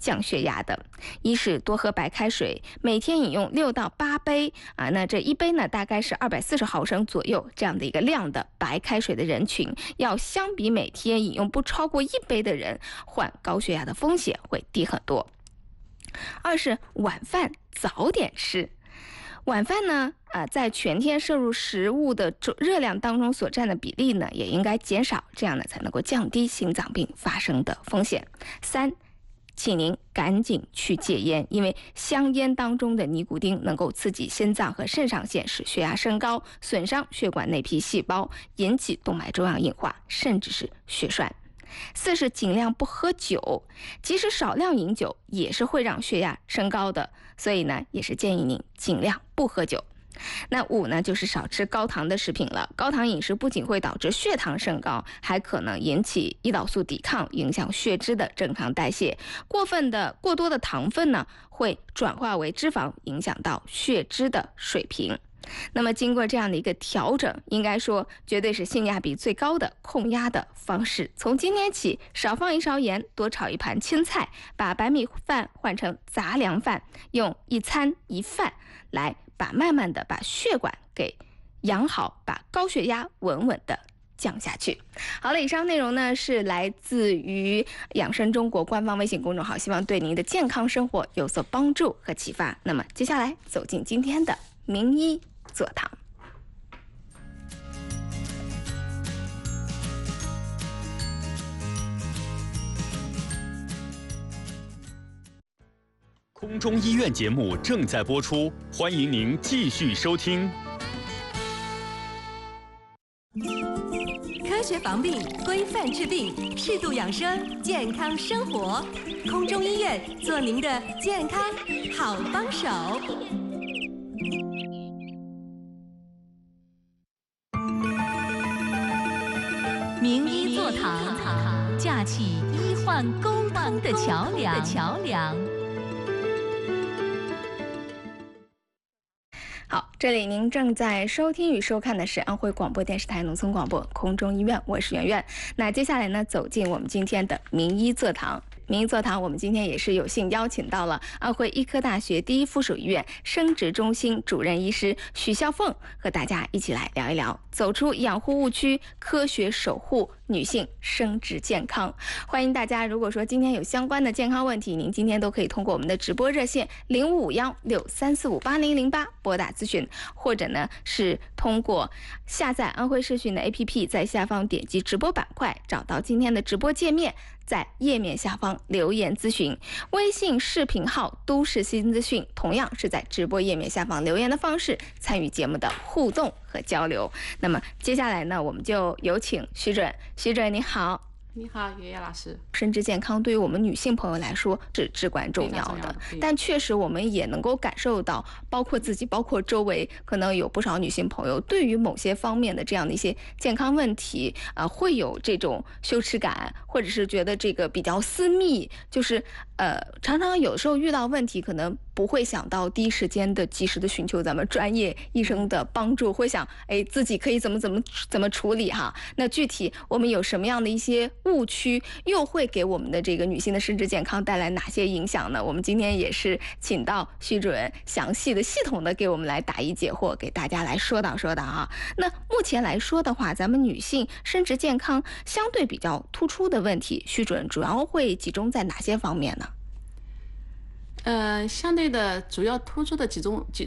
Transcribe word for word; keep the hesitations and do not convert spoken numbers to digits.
降血压的。一是多喝白开水，每天饮用六到八杯啊，那这一杯呢大概是二百四十毫升左右这样的一个量的白开水的人群，要相比每天饮用不超过一杯的人，患高血压的风险会低很多。二是晚饭早点吃。晚饭呢，呃，在全天摄入食物的热量当中所占的比例呢，也应该减少，这样呢才能够降低心脏病发生的风险。三，请您赶紧去戒烟，因为香烟当中的尼古丁能够刺激心脏和肾上腺，使血压升高，损伤血管内皮细胞，引起动脉粥样硬化，甚至是血栓。四是尽量不喝酒，即使少量饮酒也是会让血压升高的，所以呢也是建议您尽量不喝酒。那五呢就是少吃高糖的食品了，高糖饮食不仅会导致血糖升高，还可能引起胰岛素抵抗，影响血脂的正常代谢。过分的过多的糖分呢会转化为脂肪，影响到血脂的水平。那么经过这样的一个调整，应该说绝对是性价比最高的控压的方式。从今天起，少放一勺盐，多炒一盘青菜，把白米饭换成杂粮饭，用一餐一饭来把慢慢的把血管给养好，把高血压稳稳的降下去。好了，以上内容呢是来自于养生中国官方微信公众号，希望对您的健康生活有所帮助和启发。那么接下来走进今天的名医座堂。 空中医院节目正在播出，欢迎您继续收听。 科学防病，规范治病，适度养生，健康生活。空中医院做您的健康好帮手。名医座堂，架起医患沟通的桥梁。桥梁。 好，这里您正在收听与收看的是安徽广播电视台农村广播空中医院，我是圆圆。那接下来呢，走进我们今天的名医座堂。名医座堂，我们今天也是有幸邀请到了安徽医科大学第一附属医院生殖中心主任医师许孝凤，和大家一起来聊一聊，走出养护误区，科学守护女性生殖健康。欢迎大家，如果说今天有相关的健康问题，您今天都可以通过我们的直播热线零五五幺六三四五八零零八拨打咨询，或者呢是通过下载安徽视讯的 A P P， 在下方点击直播板块，找到今天的直播界面，在页面下方留言咨询。微信视频号都市新资讯同样是在直播页面下方留言的方式参与节目的互动和交流。那么接下来呢，我们就有请徐主任。徐主任你好。 你好，月月老师。 生殖健康对于我们女性朋友来说是至关重要的，但确实我们也能够感受到，包括自己包括周围可能有不少女性朋友对于某些方面的这样的一些健康问题啊、呃，会有这种羞耻感，或者是觉得这个比较私密，就是呃常常有时候遇到问题可能不会想到第一时间的及时的寻求咱们专业医生的帮助，会想哎自己可以怎么怎么怎么处理哈。那具体我们有什么样的一些误区，又会给我们的这个女性的生殖健康带来哪些影响呢？我们今天也是请到徐主任详细的系统的给我们来答疑解惑，给大家来说道说道啊。那目前来说的话，咱们女性生殖健康相对比较突出的问题，徐主任主要会集中在哪些方面呢？ 呃，相对的主要突出的几种几